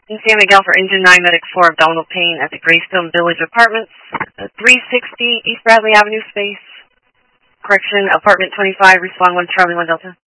In San Miguel for Engine 9 Medic 4 abdominal pain at the Greystone Village Apartments, 360 East Bradley Avenue space. Correction, apartment 25, respond 1 Charlie 1 Delta.